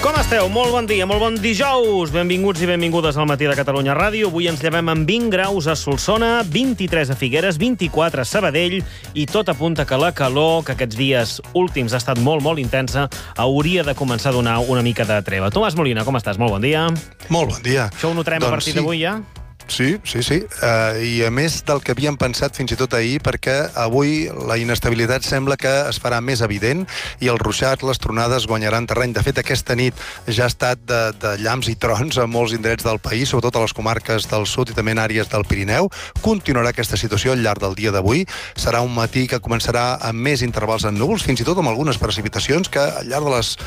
Com esteu? Molt bon dia, molt bon dijous. Benvinguts i benvingudes al Matí de Catalunya Ràdio. Avui ens llevem amb 20 graus a Solsona, 23 a Figueres, 24 a Sabadell i tot apunta que la calor, que aquests dies últims ha estat molt, molt intensa, hauria de començar a donar una mica de treva. Tomàs Molina, com estàs? Molt bon dia. Molt bon dia. Això ho notarem a partir d'avui ja? Sí. I a més del que havíem pensat fins i tot ahir, perquè avui la inestabilitat sembla que es farà més evident i el ruixat, les tronades guanyaran terreny. De fet, aquesta nit ja ha estat de llamps i trons a molts indrets del país, sobretot a les comarques del sud i també en àrees del Pirineu. Continuarà aquesta situació al llarg del dia d'avui. Serà un matí que començarà amb més intervals en núvols, fins i tot amb algunes precipitacions que al llarg de les